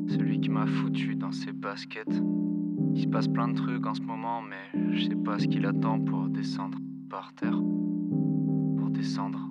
celui qui m'a foutu dans ses baskets. Il se passe plein de trucs en ce moment, mais je sais pas ce qu'il attend pour descendre par terre. Pour descendre.